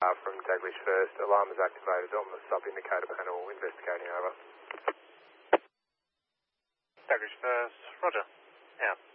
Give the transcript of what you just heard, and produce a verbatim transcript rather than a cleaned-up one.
Uh, from Daglish First, alarm is activated on the sub-indicator panel, investigating over. Daglish First, roger. Out.